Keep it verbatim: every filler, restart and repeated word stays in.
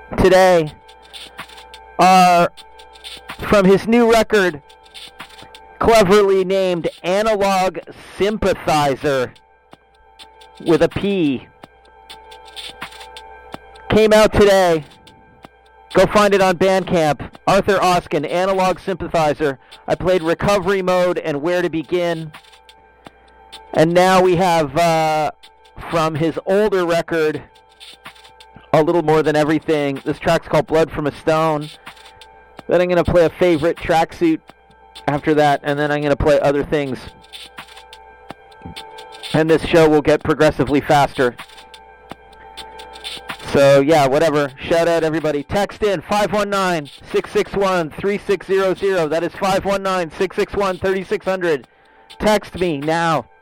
today are from his new record, cleverly named Analog Sympathizer with a P. Came out today. Go find it on Bandcamp. Arthur Oskin, Analog Sympathizer. I played Recovery Mode and Where to Begin. And now we have, uh, from his older record, A Little More Than Everything. This track's called Blood from a Stone. Then I'm going to play a favorite tracksuit after that, and then I'm going to play other things. And this show will get progressively faster. So, yeah, whatever. Shout out, everybody. Text in five one nine, six six one, three six zero zero. That is five one nine, six six one, three six zero zero. Text me now.